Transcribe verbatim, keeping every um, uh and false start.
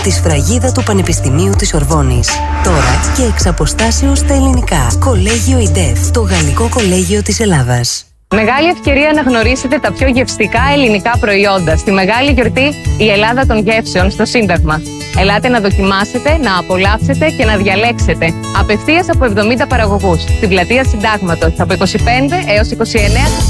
τη σφραγίδα του Πανεπιστημίου της Σορβόνης. Τώρα και εξ αποστάσεως στα ελληνικά. Κολέγιο ΙΝΤΕΦ, το Γαλλικό Κολέγιο της Ελλάδας. Μεγάλη ευκαιρία να γνωρίσετε τα πιο γευστικά ελληνικά προϊόντα στη μεγάλη γιορτή «Η Ελλάδα των Γεύσεων» στο Σύνταγμα. Ελάτε να δοκιμάσετε, να απολαύσετε και να διαλέξετε απευθείας από εβδομήντα παραγωγούς στην πλατεία Συντάγματος από είκοσι πέντε έως είκοσι εννέα